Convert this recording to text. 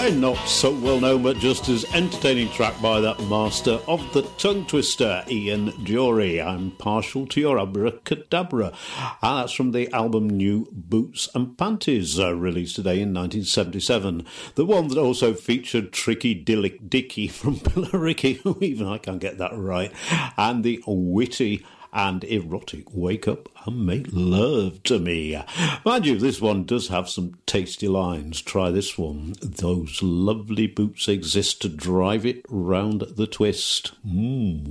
A not so well known but just as entertaining track by that master of the tongue twister, Ian Dury. I'm partial to your abracadabra. And that's from the album New Boots and Panties, released today in 1977. The one that also featured Tricky Dillick Dicky from Billericay, who even I can't get that right, and the witty and erotic Wake Up and Make Love to Me. Mind you, this one does have some tasty lines. Try this one. Those lovely boots exist to drive it round the twist.